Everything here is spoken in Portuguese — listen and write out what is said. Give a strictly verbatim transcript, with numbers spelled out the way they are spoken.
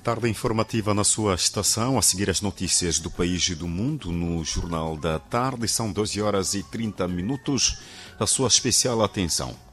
Tarde informativa na sua estação, a seguir as notícias do país e do mundo no Jornal da Tarde. São doze horas e trinta minutos. A sua especial atenção.